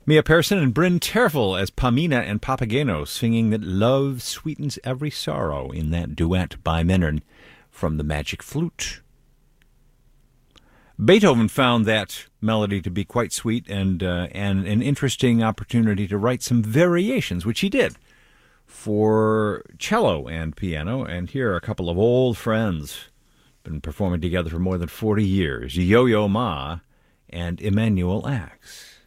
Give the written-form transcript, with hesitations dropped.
Mia Pearson and Bryn Terfel as Pamina and Papageno singing that love sweetens every sorrow in that duet by Menon from the Magic Flute. Beethoven found that melody to be quite sweet and an interesting opportunity to write some variations, which he did, for cello and piano. And here are a couple of old friends, been performing together for more than 40 years, Yo-Yo Ma and Emanuel Ax.